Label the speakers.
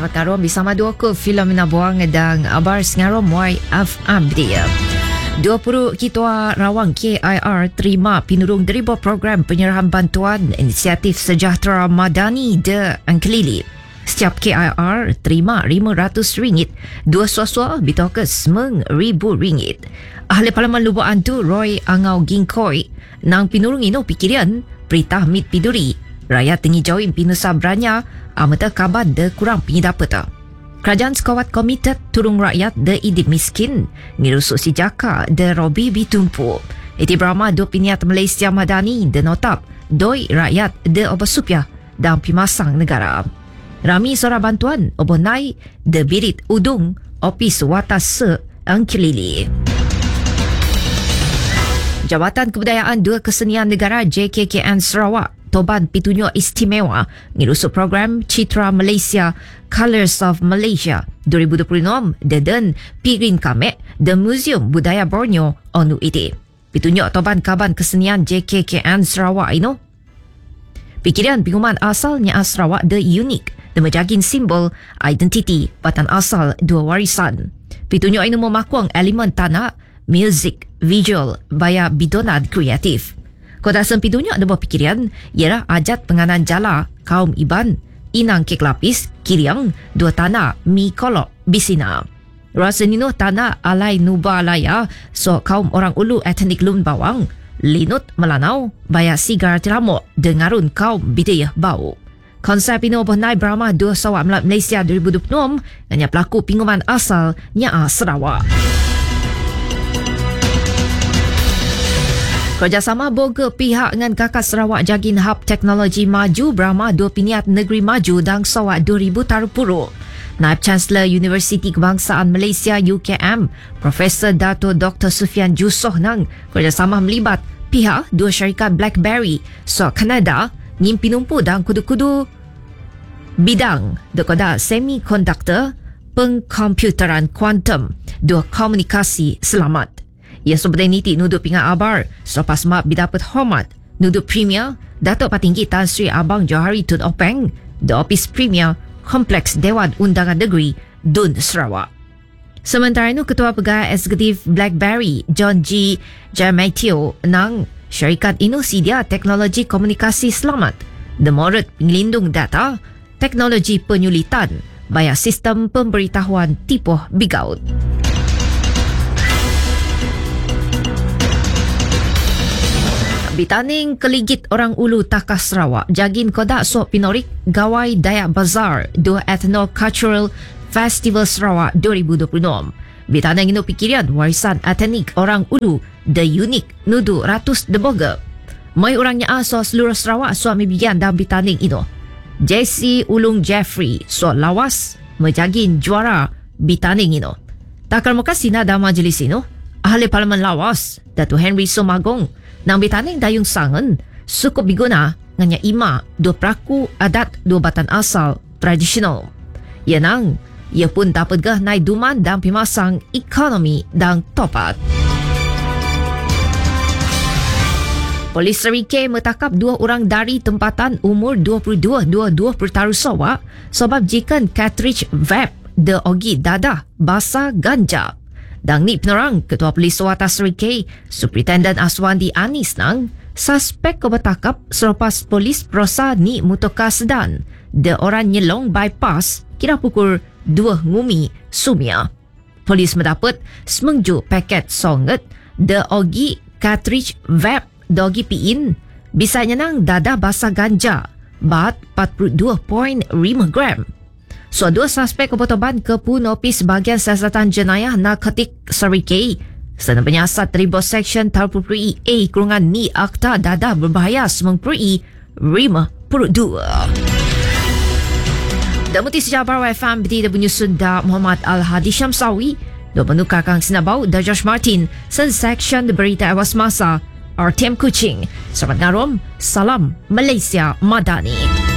Speaker 1: selamat karom bersama dua ke Filomena Buang dan Abar Sengarom YFM dia. 20 Ketua Rawang KIR terima pinurung deribau program penyerahan bantuan inisiatif sejahtera Madani de Angkelili. Setiap KIR terima RM500, dua suasua bitokes RM1,000. Ahli Parlimen Lubuk Antu Roy Angau Gingkoi nang pinurung ino pikiran Perintah Mit Piduri rakyat tengi jauhin pinusa beranya amata kabar de kurang penyidapata. Kerajaan sekawat komited turung rakyat de idip miskin ngirusuk si jaka de Robi bitumpu. Iti Brahma do piniat Malaysia Madani de notap doi rakyat de obasupya dan pimasang negara. Rami sora bantuan obonai de birit udung opis watas se Angkelili. Jabatan Kebudayaan Dua Kesenian Negara JKKN Sarawak toban pitunjuk istimewa ngirusuk program Citra Malaysia Colours of Malaysia 2026 dan Pirin Kamek The Museum Budaya Borneo onu iti. Pitunjuk toban kaban kesenian JKKN Sarawak ino. Pikiran pinguman asalnya Sarawak the unik dan menjagin simbol identiti batan asal dua warisan. Pitunjuk ini memakuang elemen tanah, music, visual, baya bidonad kreatif. Kota sempidunya ada buah pikiran ialah ajat penganan jala kaum Iban, inang kek lapis, kiriang, dua tanah, mi kolok, bisina. Rasa nino tanah alai nuba laya so kaum orang ulu etnik lun bawang, linut melanau, baya sigar teramuk dengarun kaum bidayah bau. Konsep ini obohnai Brahma dua sawak Malaysia 2026 hanya pelaku pinguman asal Nyaa Sarawak. Kerjasama boga pihak dengan Kakak Sarawak Jagin Hub Teknologi Maju Brahma dua piniat Negeri Maju dan Sarawak 2000 Tarupuru. Naib Chancellor Universiti Kebangsaan Malaysia UKM, Profesor Dato Dr. Sufian Jusoh nang kerjasama melibat pihak dua syarikat BlackBerry so Kanada ngin pinumpu dan kudu-kudu bidang dekoda semikonduktor pengkomputeran kuantum dua komunikasi selamat. Ia sebenarnya niti nuduk pingat abar selepas mak bidapat hormat nuduk Premier Datuk Patinggi Tan Sri Abang Johari Tun Openg The Office Premier Kompleks Dewan Undangan Negeri Dun Sarawak. Sementara itu Ketua Pegawai Eksekutif BlackBerry John G. Jamatio nang syarikat ini sedia teknologi komunikasi selamat demorot pengelindung data teknologi penyulitan baya sistem pemberitahuan tipuh bigaut. Bitaning keligit orang ulu Takah Sarawak jagin kodak sok pinorik gawai Dayak Bazar dua Ethno-Cultural Festival Sarawak 2026. Bitaning ino pikiran warisan etnik orang ulu the unique nudu ratus deboga. Mai orangnya so seluruh Sarawak suami bigan dalam bitaning ino. JC Ulung Jeffrey so lawas menjagin juara bitaning ino. Takar mukasina dalam majlis ino Ahli Parlimen lawas Datuk Henry Sumagong nang bitaning dayung sangan sukup biguna nganya ima dua peraku adat dua batan asal tradisional. Ia nang ia pun dapat gah naik duman dan pimasang ekonomi dan topat. Polis Serike metakap dua orang dari tempatan umur 22 bertaruh Sarawak sebab jikan cartridge vape de ogi dadah basa ganja. Dan ni penerang Ketua Polis Sawata Serike Superintendent Aswandi Anis nang suspek kebetakap selepas polis perosa ni mutoka sedan de orang nyelong bypass kira pukul 2 ngumi Sumia. Polis mendapat semengju paket songet de ogi cartridge vape dogi piin bisanya nang dadah basa ganja bat 42.5 gram. So, dua suspek kepotoban ke Punopis Bahagian Siasatan Jenayah Narkotik Serike serta penyiasat terlibat Seksyen Tarpupuri A Kurungan Ni Akta Dadah Berbahaya Semengpuri Rima Perut 2. Dan muti sejabar YFM beti dan penyusun da Muhammad Al-Hadi Syamsawi dan penukar Kang Sinabau dan Josh Martin sen Seksyen Berita Awas Masa RTM Kuching. Selamat ngarom, salam Malaysia Madani.